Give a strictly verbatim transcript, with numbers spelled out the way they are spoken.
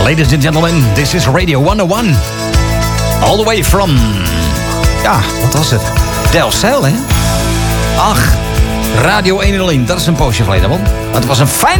Ladies and gentlemen, this is Radio honderdéén. All the way from... Ja, wat was het? Delfzijl, hè? Ach, Radio honderdéén, dat is een poosje geleden, man. Het was een fijn...